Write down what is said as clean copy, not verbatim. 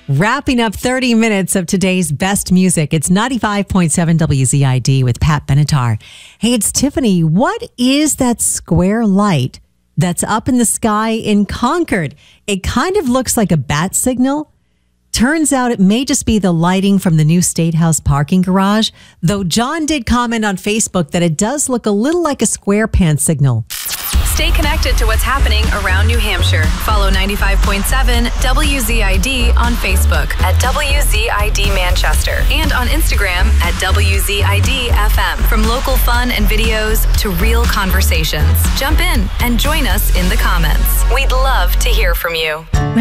Wrapping up 30 minutes of today's best music. It's 95.7 WZID with Pat Benatar. Hey, it's Tiffany. What is that square light that's up in the sky in Concord? It kind of looks like a bat signal. Turns out it may just be the lighting from the new State House parking garage, though John did comment on Facebook that it does look a little like a square pan signal. Stay connected to what's happening around New Hampshire. Follow 95.7 WZID on Facebook at WZID Manchester and on Instagram at WZID FM. From local fun and videos to real conversations. Jump in and join us in the comments. We'd love to hear from you.